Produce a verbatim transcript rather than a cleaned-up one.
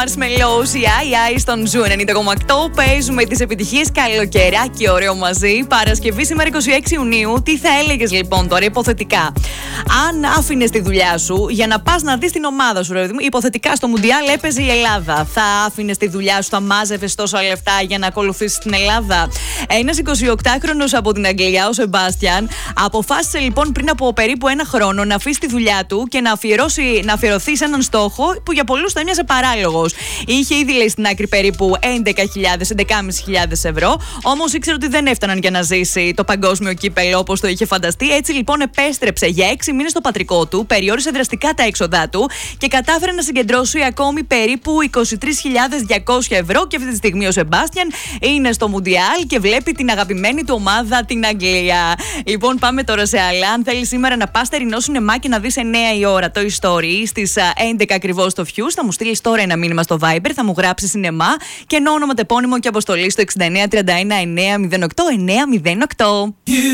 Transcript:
Marshmallows, η άι άι στον Ζου ενενήντα κόμμα οκτώ. Παίζουμε τις επιτυχίες καλοκαιράκι ωραίο μαζί. Παρασκευή σήμερα είκοσι έξι Ιουνίου. Τι θα έλεγες λοιπόν τώρα υποθετικά? Αν άφηνες τη δουλειά σου για να πας να δεις την ομάδα σου, ρε, υποθετικά στο Μουντιάλ έπαιζε η Ελλάδα, θα άφηνες τη δουλειά σου, θα μάζευες τόσα λεφτά για να ακολουθήσεις την Ελλάδα? Ένας εικοσιοκτάχρονος από την Αγγλία, ο Σεμπάστιαν, αποφάσισε λοιπόν πριν από περίπου ένα χρόνο να αφήσει τη δουλειά του και να, αφιερώσει, να αφιερωθεί σε έναν στόχο που για πολλούς θα έμοιαζε παράλογος. Είχε ήδη λέει στην άκρη περίπου έντεκα χιλιάδες με έντεκα χιλιάδες πεντακόσια ευρώ, όμως ήξερε ότι δεν έφταναν για να ζήσει το παγκόσμιο κύπελο όπως το είχε φανταστεί. Έτσι λοιπόν επέστρεψε για έξι μήνες στο πατρικό του, περιόρισε δραστικά τα έξοδά του και κατάφερε να συγκεντρώσει ακόμη περίπου είκοσι τρεις χιλιάδες διακόσια ευρώ. Και αυτή τη στιγμή ο Σεμπάστιαν είναι στο Μουντιάλ και βλέπει την αγαπημένη του ομάδα, την Αγγλία. Λοιπόν, πάμε τώρα σε άλλα. Αν θέλει σήμερα να πας στερινό σινεμά και να δεις εννιά η ώρα το story στις έντεκα ακριβώς στο Fuse, θα μου στείλεις τώρα ένα μήνυμα στο Viber, θα μου γράψει σινεμά και ενώ όνομα, τεπώνυμο και αποστολή στο εξήντα εννέα τριάντα ένα εννιά μηδέν οκτώ εννιά μηδέν οκτώ.